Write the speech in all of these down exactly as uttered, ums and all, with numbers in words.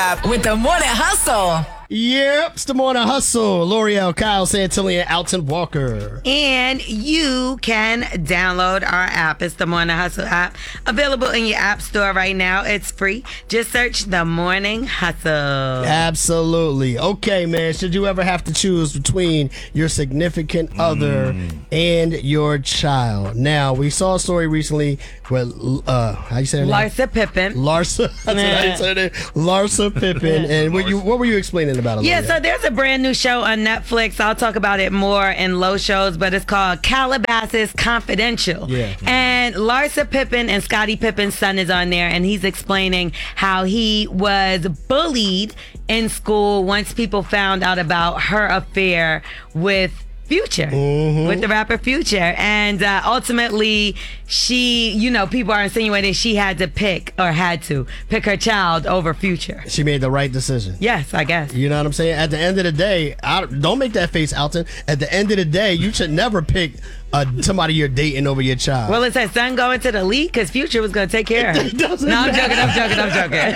With the Morning Hustle. Yep, it's the Morning Hustle. L'Oreal, Kyle Santillan, Alton Walker. And you can download our app. It's the Morning Hustle app. Available in your app store right now. It's free. Just search the Morning Hustle. Absolutely. Okay, man. Should you ever have to choose between your significant other mm. and your child? Now, we saw a story recently where, uh, how you say her name? Larsa Pippen. Larsa. That's what I said it. Larsa Pippen. And what, you, what were you explaining about it? Yeah, so there's a brand new show on Netflix. I'll talk about it more in low shows, but it's called Calabasas Confidential. Yeah. And Larsa Pippen and Scottie Pippen's son is on there, and he's explaining how he was bullied in school once people found out about her affair with Future, mm-hmm. with the rapper Future. And uh, ultimately, she, you know, people are insinuating she had to pick, or had to pick her child over Future. She made the right decision. Yes, I guess. You know what I'm saying? At the end of the day, I, don't make that face, Alton. At the end of the day, you should never pick uh, somebody you're dating over your child. Well, is that son going to the league? Because Future was going to take care of it. No, I'm matter. joking, I'm joking, I'm joking.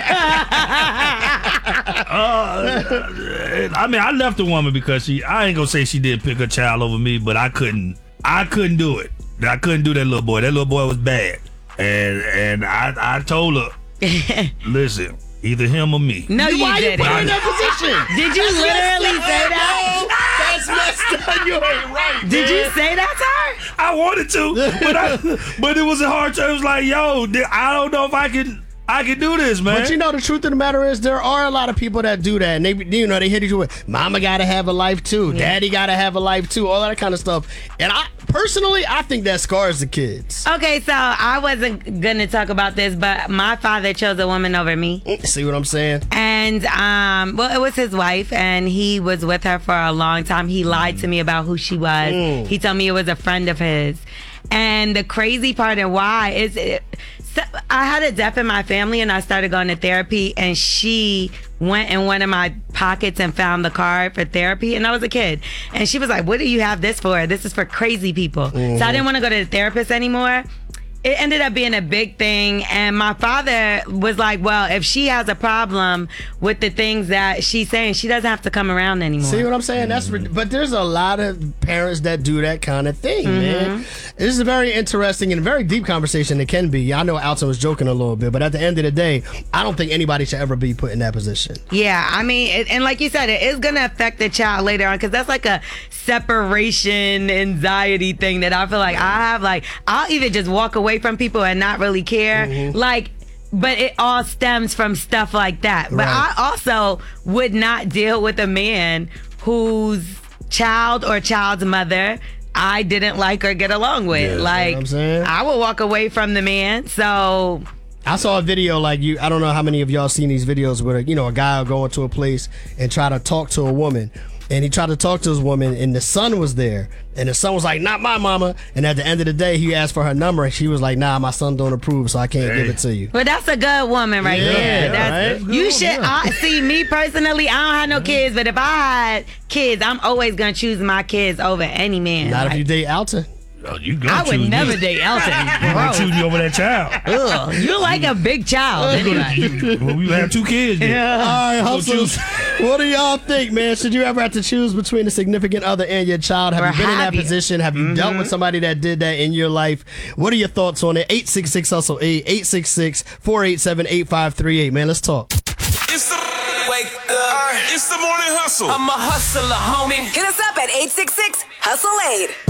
uh, I mean, I left the woman because she, I ain't going to say she did pick her child over me, but I couldn't, I couldn't do it. I couldn't do that little boy. That little boy was bad. And and I, I told her, listen, either him or me. No, you Why didn't. Why you put her in that position? Did you That's literally up, say that? That's messed up. You ain't right, Did man. you say that to her? I wanted to, but I, but it was a hard time. It was like, yo, I don't know if I can. I can do this, man. But you know, the truth of the matter is, there are a lot of people that do that, and they, you know, they hit you with, "Mama gotta have a life too, yeah. Daddy gotta have a life too," all that kind of stuff. And I personally, I think that scars the kids. Okay, so I wasn't gonna talk about this, but my father chose a woman over me. See what I'm saying? And um, well, it was his wife, and he was with her for a long time. He lied mm. to me about who she was. Mm. He told me it was a friend of his. And the crazy part and why is it. So I had a death in my family, and I started going to therapy, and she went in one of my pockets and found the card for therapy, and I was a kid. And she was like, "What do you have this for? This is for crazy people." Mm-hmm. So I didn't want to go to the therapist anymore. It ended up being a big thing, and my father was like, well, if she has a problem with the things that she's saying, she doesn't have to come around anymore. See what I'm saying? That's mm-hmm. But there's a lot of parents that do that kind of thing, mm-hmm. man. This is a very interesting and very deep conversation. It can be. I know Alton was joking a little bit, but at the end of the day, I don't think anybody should ever be put in that position. Yeah, I mean, it, and like you said, it is going to affect the child later on, because that's like a separation anxiety thing that I feel like I have. Like, I'll either just walk away from people and not really care, mm-hmm. like, but it all stems from stuff like that. But right. I also would not deal with a man whose child or child's mother I didn't like or get along with. Yeah, like, you know what I'm saying? I would walk away from the man. So I saw a video like you. I don't know how many of y'all seen these videos where, you know, a guy will go into a place and try to talk to a woman. And he tried to talk to his woman, and the son was there. And the son was like, "Not my mama." And at the end of the day, he asked for her number, and she was like, "Nah, my son don't approve, so I can't hey. give it to you." But that's a good woman right yeah, there. That's, right? You should I, see me personally. I don't have no kids, but if I had kids, I'm always gonna choose my kids over any man. Not like, if you date Alton. Oh, you I would choose never me. date Alton. You gonna choose me over that child. Ugh, you like a big child. Anyway. Well, we have two kids. Then. Yeah. All right, hustlers. What do y'all think, man? Should you ever have to choose between a significant other and your child? Have or you been in that you? position? Have you mm-hmm. dealt with somebody that did that in your life? What are your thoughts on it? eight six six hustle eight, eight six six, four eight seven, eight five three eight. Man, let's talk. It's the wake up. It's the morning hustle. I'm a hustler, homie. Hit us up at eight six six hustle eight.